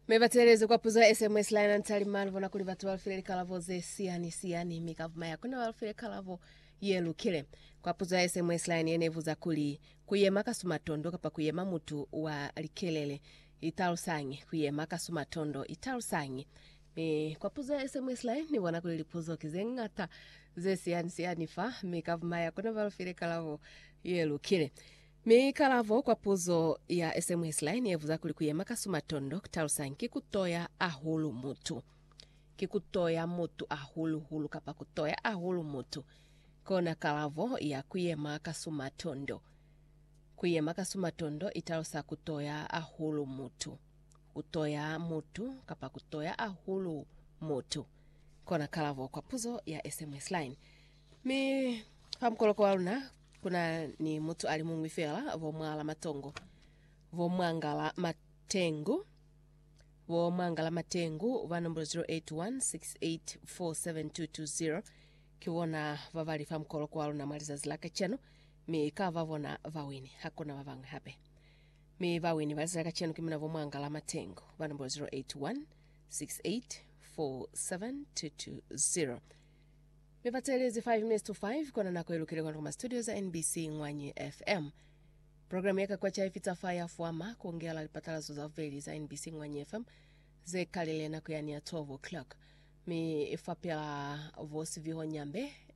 Mevatereze kwa puzo SMS line antali manvo na kulivatu walfile kalavo ze siani mikavuma ya kuna walfile kalavo yelu kile. Kwa puzo SMS line yenevu za kuyema kasumatondo kapa kuyema mutu wa likelele itarusangi kuyema kasumatondo itarusangi. Kwa puzo SMS line ni wana kulilipuzo kizengata ze siani fa mikavuma ya kuna walfile kalavo yelu kile. Kalavo kwa puzo ya SMS line yevuza kulikuyema kasumatondo kitarusangi kikutoya ahulu mutu. Kikutoya mutu ahulu kapa kutoya ahulu mutu. Kona kalavo ya kuyema kasumatondo. Kuyema kasumatondo itarusa kutoya ahulu mutu. Kutoya mutu kapa kutoya ahulu mutu. Kona kalavo kwa puzo ya SMS line. Kamkolo kwa waluna. Kuna ni mutu alimungwifela vomwala matongo vomwangala matengu va number 0816847220 kiwona vavali famkolo kwa na maliza zilaka cheno kava vona vawini hakuna vavanga hape vawini vazilaka cheno kimina vomwangala matengu va number 0816847220 Mevatelezi 5 minutes to 5 kona nako ilukile kwa studio za NBC Ngwanyi FM. Programu yaka kwa chaifita faya fuama kuongea lalipatala za veli za NBC Ngwanyi FM ze kalile na kuyani ya 12 o'clock. Ifapia vosi viho nyambe